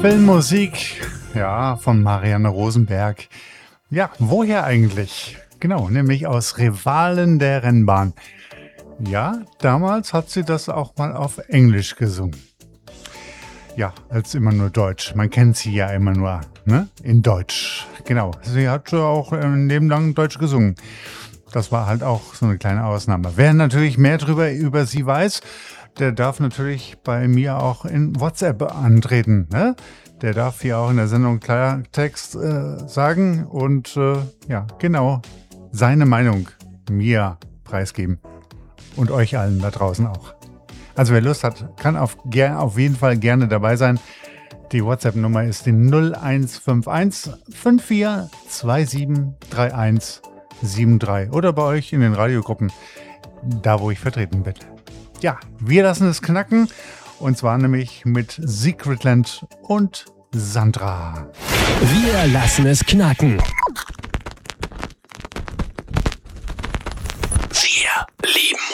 Filmmusik, ja, von Marianne Rosenberg. Ja, woher eigentlich? Genau, nämlich aus Rivalen der Rennbahn. Ja, damals hat sie das auch mal auf Englisch gesungen. Ja, als immer nur Deutsch. Man kennt sie ja immer nur, ne? In Deutsch. Genau, sie hat auch ein Leben lang Deutsch gesungen. Das war halt auch so eine kleine Ausnahme. Wer natürlich mehr über sie weiß, der darf natürlich bei mir auch in WhatsApp antreten. Ne? Der darf hier auch in der Sendung Klartext sagen und ja, genau, seine Meinung mir preisgeben. Und euch allen da draußen auch. Also wer Lust hat, kann auf jeden Fall gerne dabei sein. Die WhatsApp-Nummer ist die 0151 5427 3173 oder bei euch in den Radiogruppen, da wo ich vertreten bin. Ja, wir lassen es knacken und zwar nämlich mit Secretland und Sandra. Wir lassen es knacken.